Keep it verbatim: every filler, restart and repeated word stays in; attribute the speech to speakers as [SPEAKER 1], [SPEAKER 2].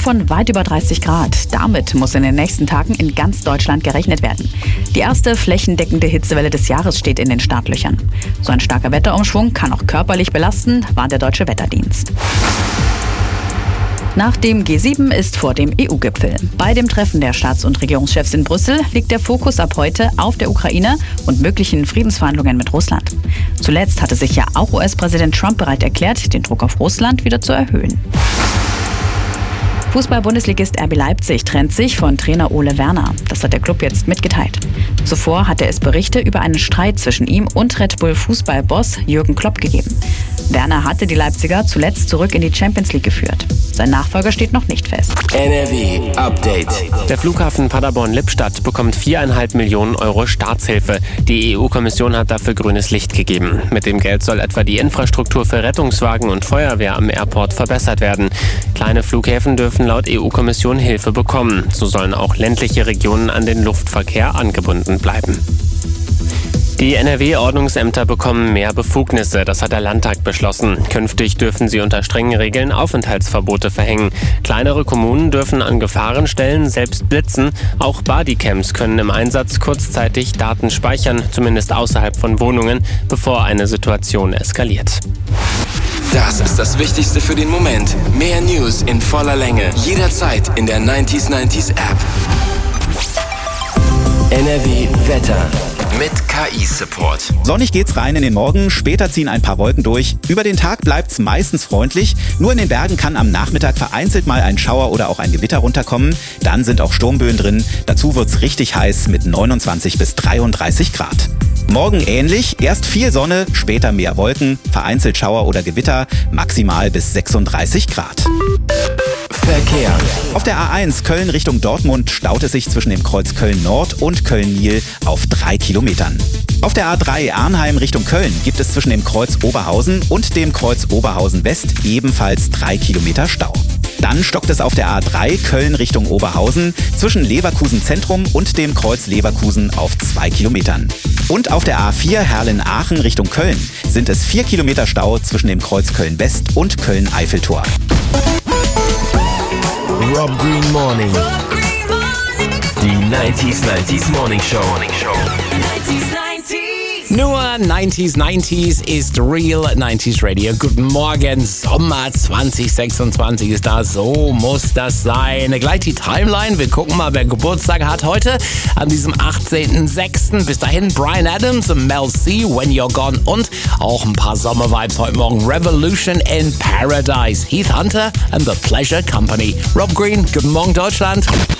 [SPEAKER 1] von weit über dreißig Grad. Damit muss in den nächsten Tagen in ganz Deutschland gerechnet werden. Die erste flächendeckende Hitzewelle des Jahres steht in den Startlöchern. So ein starker Wetterumschwung kann auch körperlich belasten, warnt der Deutsche Wetterdienst. Nach dem G sieben ist vor dem E U-Gipfel. Bei dem Treffen der Staats- und Regierungschefs in Brüssel liegt der Fokus ab heute auf der Ukraine und möglichen Friedensverhandlungen mit Russland. Zuletzt hatte sich ja auch U S-Präsident Trump bereit erklärt, den Druck auf Russland wieder zu erhöhen. Fußball-Bundesligist R B Leipzig trennt sich von Trainer Ole Werner. Das hat der Club jetzt mitgeteilt. Zuvor hatte es Berichte über einen Streit zwischen ihm und Red Bull-Fußball-Boss Jürgen Klopp gegeben. Werner hatte die Leipziger zuletzt zurück in die Champions League geführt. Sein Nachfolger steht noch nicht fest.
[SPEAKER 2] N R W Update.
[SPEAKER 3] Der Flughafen Paderborn-Lippstadt bekommt viereinhalb Millionen Euro Staatshilfe. Die E U-Kommission hat dafür grünes Licht gegeben. Mit dem Geld soll etwa die Infrastruktur für Rettungswagen und Feuerwehr am Airport verbessert werden. Kleine Flughäfen dürfen laut E U-Kommission Hilfe bekommen. So sollen auch ländliche Regionen an den Luftverkehr angebunden bleiben. Die N R W-Ordnungsämter bekommen mehr Befugnisse, das hat der Landtag beschlossen. Künftig dürfen sie unter strengen Regeln Aufenthaltsverbote verhängen. Kleinere Kommunen dürfen an Gefahrenstellen selbst blitzen. Auch Bodycams können im Einsatz kurzzeitig Daten speichern, zumindest außerhalb von Wohnungen, bevor eine Situation eskaliert.
[SPEAKER 2] Das ist das Wichtigste für den Moment. Mehr News in voller Länge, jederzeit in der neunzig neunzig App. N R W Wetter mit K I-Support.
[SPEAKER 4] Sonnig geht's rein in den Morgen, später ziehen ein paar Wolken durch. Über den Tag bleibt's meistens freundlich. Nur in den Bergen kann am Nachmittag vereinzelt mal ein Schauer oder auch ein Gewitter runterkommen. Dann sind auch Sturmböen drin. Dazu wird's richtig heiß mit neunundzwanzig bis dreiunddreißig Grad. Morgen ähnlich, erst viel Sonne, später mehr Wolken, vereinzelt Schauer oder Gewitter, maximal bis sechsunddreißig Grad.
[SPEAKER 2] Verkehr.
[SPEAKER 4] Auf der A eins Köln Richtung Dortmund staut es sich zwischen dem Kreuz Köln-Nord und Köln-Nil auf drei Kilometern. Auf der A drei Arnheim Richtung Köln gibt es zwischen dem Kreuz Oberhausen und dem Kreuz Oberhausen West ebenfalls drei Kilometer Stau. Dann stockt es auf der A drei Köln Richtung Oberhausen zwischen Leverkusen Zentrum und dem Kreuz Leverkusen auf zwei Kilometern. Und auf der A vier Herrlen-Aachen Richtung Köln sind es vier Kilometer Stau zwischen dem Kreuz Köln West und Köln Eiffeltor.
[SPEAKER 2] Rob Green Morning. Die neunzig neunzig Morning Show.
[SPEAKER 5] Nur neunzig neunzig ist Real neunzig Radio. Guten Morgen, Sommer zwanzig sechsundzwanzig ist da, so muss das sein. Gleich die Timeline, wir gucken mal, wer Geburtstag hat heute an diesem achtzehnten sechsten Bis dahin Bryan Adams und Mel C, When You're Gone und auch ein paar Sommervibes heute Morgen. Revolution in Paradise, Heath Hunter and the Pleasure Company. Rob Green, guten Morgen Deutschland.